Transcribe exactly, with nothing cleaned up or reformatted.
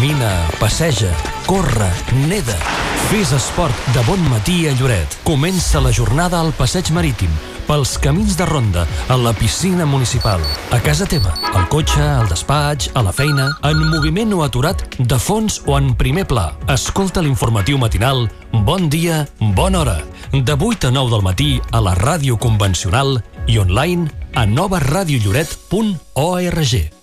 Camina, passeja, corre, neda. Fes esport de bon matí a Lloret. Comença la jornada al passeig marítim, pels camins de ronda, a la piscina municipal, a casa teva, al cotxe, al despatx, a la feina, en moviment o aturat, de fons o en primer pla. Escolta l'informatiu matinal Bon dia, bona hora, de vuit a nou del matí a la ràdio convencional i online a nova radio lloret punt org.